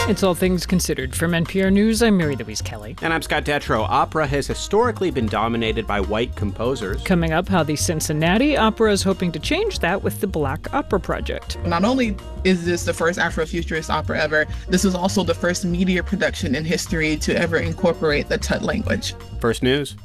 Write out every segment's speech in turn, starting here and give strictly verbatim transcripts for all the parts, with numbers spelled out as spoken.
It's All Things Considered. From N P R News, I'm Mary Louise Kelly. And I'm Scott Detrow. Opera has historically been dominated by white composers. Coming up, how the Cincinnati Opera is hoping to change that with the Black Opera Project. Not only is this the first Afrofuturist opera ever, this was also the first media production in history to ever incorporate the Tut language. First News.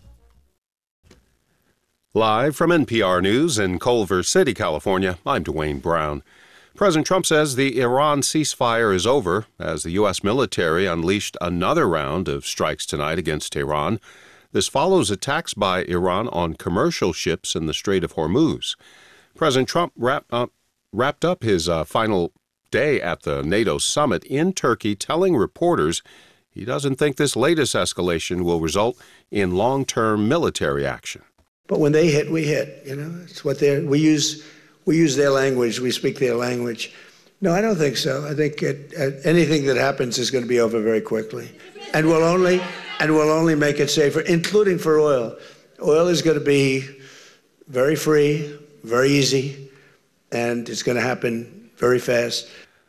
Live from N P R News in Culver City, California, I'm Dwayne Brown. President Trump says the Iran ceasefire is over as the U S military unleashed another round of strikes tonight against Tehran. This follows attacks by Iran on commercial ships in the Strait of Hormuz. President Trump wrapped up, wrapped up his uh, final day at the NATO summit in Turkey, telling reporters he doesn't think this latest escalation will result in long-term military action. But when they hit, we hit. You know, it's what they we use. We use their language. We speak their language. No, I don't think so. I think it, uh, anything that happens is going to be over very quickly, and we'll only and we'll only make it safer, including for oil. Oil is going to be very free, very easy, and it's going to happen very fast.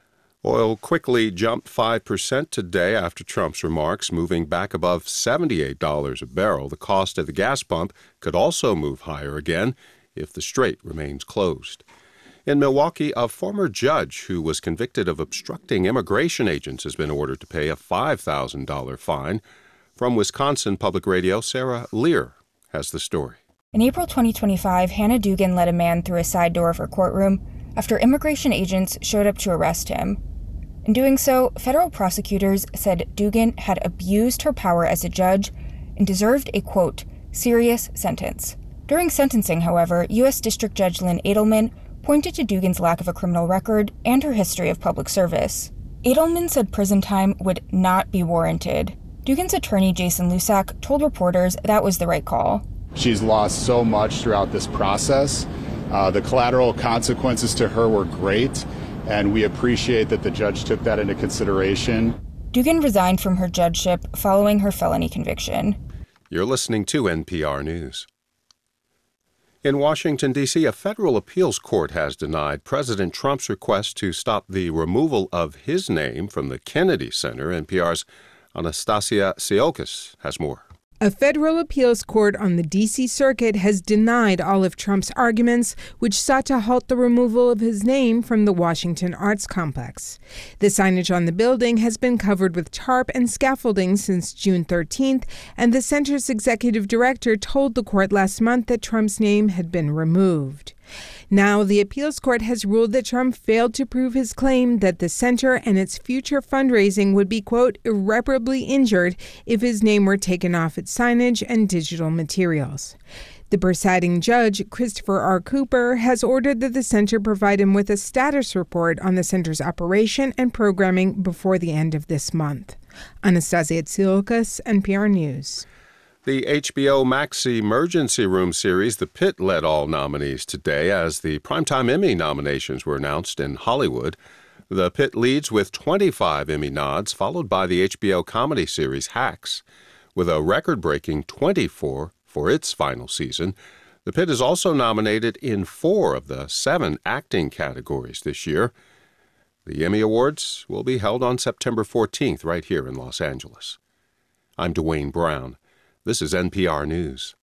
Oil quickly jumped five percent today after Trump's remarks, moving back above seventy-eight dollars a barrel. The cost of the gas pump could also move higher again if the strait remains closed. In Milwaukee, a former judge who was convicted of obstructing immigration agents has been ordered to pay a five thousand dollars fine. From Wisconsin Public Radio, Sarah Lear has the story. In April twenty twenty-five, Hannah Dugan led a man through a side door of her courtroom after immigration agents showed up to arrest him. In doing so, federal prosecutors said Dugan had abused her power as a judge and deserved a, quote, serious sentence. During sentencing, however, U S District Judge Lynn Edelman pointed to Dugan's lack of a criminal record and her history of public service. Edelman said prison time would not be warranted. Dugan's attorney, Jason Lusak, told reporters that was the right call. She's lost so much throughout this process. Uh, the collateral consequences to her were great, and we appreciate that the judge took that into consideration. Dugan resigned from her judgeship following her felony conviction. You're listening to N P R News. In Washington, D C, a federal appeals court has denied President Trump's request to stop the removal of his name from the Kennedy Center. N P R's Anastasia Tsiolkas has more. A federal appeals court on the D C Circuit has denied all of Trump's arguments, which sought to halt the removal of his name from the Washington Arts Complex. The signage on the building has been covered with tarp and scaffolding since June thirteenth, and the center's executive director told the court last month that Trump's name had been removed. Now, the appeals court has ruled that Trump failed to prove his claim that the center and its future fundraising would be, quote, irreparably injured if his name were taken off its signage and digital materials. The presiding judge, Christopher R. Cooper, has ordered that the center provide him with a status report on the center's operation and programming before the end of this month. Anastasia Tsiolkas, N P R News. The H B O Max Emergency Room series The Pit led all nominees today as the Primetime Emmy nominations were announced in Hollywood. The Pit leads with twenty-five Emmy nods, followed by the H B O comedy series Hacks, with a record-breaking twenty-four for its final season. The Pit is also nominated in four of the seven acting categories this year. The Emmy Awards will be held on September fourteenth right here in Los Angeles. I'm Dwayne Brown. This is N P R News.